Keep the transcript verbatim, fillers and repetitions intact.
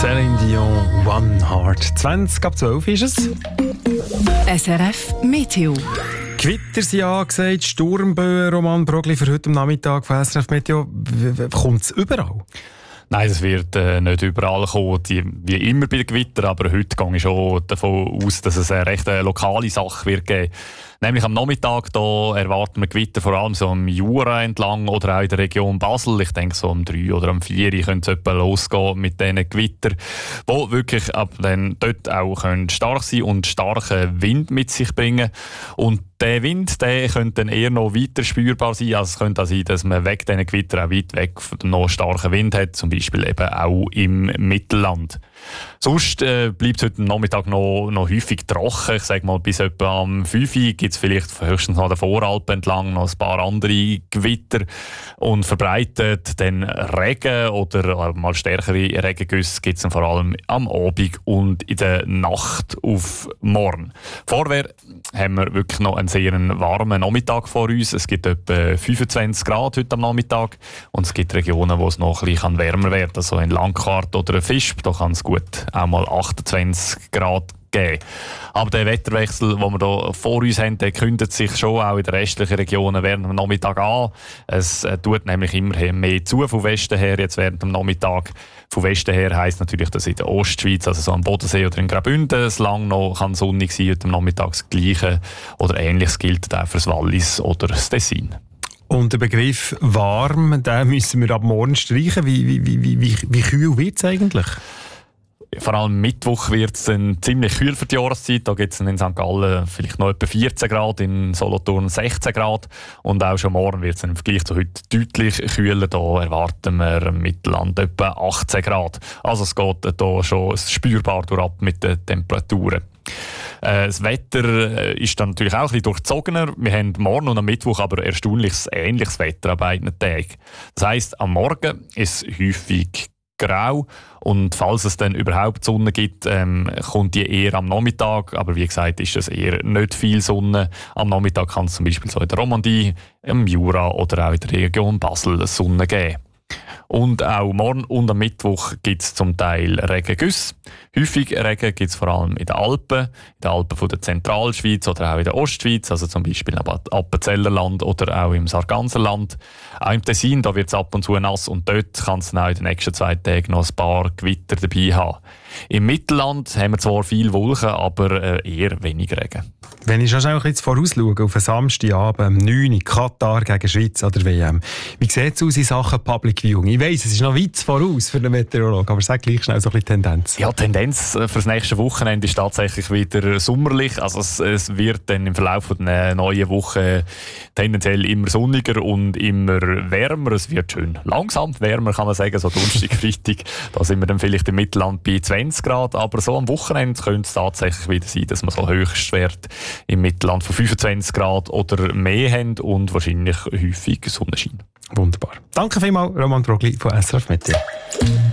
Celine Dion, One Heart. zwanzig ab zwölf ist es. S R F Meteo. Gewitter sind angesagt, Sturmböen, Roman Brogli für heute am Nachmittag von S R F Meteo. Kommt es überall? Nein, es wird äh, nicht überall kommen, die, wie immer bei den Gewittern, aber heute gehe ich schon davon aus, dass es eine recht lokale Sache wird geben. Nämlich am Nachmittag da erwarten wir Gewitter vor allem so am Jura entlang oder auch in der Region Basel. Ich denke, so um drei oder um vier könnte es etwa losgehen mit diesen Gewittern, die wirklich ab dann dort auch können stark sein und starken Wind mit sich bringen. Und der Wind, der könnte dann eher noch weiter spürbar sein. Also es könnte auch sein, dass man wegen diesen Gewittern auch weit weg von dem noch starken Wind hat, zum Beispiel eben auch im Mittelland. Sonst äh, bleibt es heute Nachmittag noch, noch häufig trocken. Ich sage mal, bis etwa am fünf Uhr gibt es vielleicht höchstens an der Voralpen entlang noch ein paar andere Gewitter und verbreitet dann Regen oder mal stärkere Regengüsse gibt es vor allem am Abend und in der Nacht auf morgen. Vorher haben wir wirklich noch einen sehr warmen Nachmittag vor uns. Es gibt etwa fünfundzwanzig Grad heute am Nachmittag und es gibt Regionen, wo es noch ein bisschen wärmer werden kann. Also in Langquart oder Visp, da kann es gut auch mal achtundzwanzig Grad geben. Aber der Wetterwechsel, den wir hier vor uns haben, der kündet sich schon auch in den restlichen Regionen während dem Nachmittag an. Es äh, tut nämlich immer mehr zu vom Westen her, jetzt während dem Nachmittag. Von Westen her heisst natürlich, dass in der Ostschweiz, also so am Bodensee oder in Graubünden, es lang noch kann sonnig sein, heute am Nachmittag das Gleiche oder Ähnliches gilt auch für das Wallis oder das Tessin. Und der Begriff warm, den müssen wir ab morgen streichen. Wie, wie, wie, wie, wie kühl wird es eigentlich? Vor allem Mittwoch wird es dann ziemlich kühl für die Jahreszeit. Da gibt es in Sankt Gallen vielleicht noch etwa vierzehn Grad, in Solothurn sechzehn Grad. Und auch schon morgen wird es im Vergleich zu heute deutlich kühler. Da erwarten wir im Mittelland etwa achtzehn Grad. Also es geht da schon spürbar durchab mit den Temperaturen. Das Wetter ist dann natürlich auch ein bisschen durchzogener. Wir haben morgen und am Mittwoch aber erstaunliches ähnliches Wetter an beiden Tagen. Das heisst, am Morgen ist es häufig grau und falls es dann überhaupt Sonne gibt, ähm, kommt die eher am Nachmittag, aber wie gesagt ist es eher nicht viel Sonne. Am Nachmittag kann es zum Beispiel so in der Romandie, im Jura oder auch in der Region Basel Sonne geben. Und auch morgen und am Mittwoch gibt es zum Teil Regengüsse. Häufig Regen gibt es vor allem in den Alpen, in den Alpen von der Zentralschweiz oder auch in der Ostschweiz, also zum Beispiel im Appenzellerland oder auch im Sarganserland. Auch im Tessin, da wird es ab und zu nass und dort kann es auch in den nächsten zwei Tagen noch ein paar Gewitter dabei haben. Im Mittelland haben wir zwar viel Wolken, aber eher wenig Regen. Wenn ich schon ein bisschen vorausschaue, auf einen Samstagabend um neun Uhr, Katar gegen Schweiz an der W M. Wie sieht es aus in Sachen Public Viewing? Ich weiss, es ist noch weit voraus für den Meteorologen, aber sag gleich schnell so ein bisschen Tendenz. Ja, Tendenz für das nächste Wochenende ist tatsächlich wieder sommerlich. Also es, es wird dann im Verlauf der neuen Woche tendenziell immer sonniger und immer wärmer. Es wird schön langsam wärmer, kann man sagen, so Donnerstag, Freitag. Da sind wir dann vielleicht im Mittelland bei zwanzig Grad, aber so am Wochenende könnte es tatsächlich wieder sein, dass man so Höchstwert im Mittelland von fünfundzwanzig Grad oder mehr haben und wahrscheinlich häufig Sonnenschein. Wunderbar. Danke vielmals, Roman Brogli von S R F Meteo.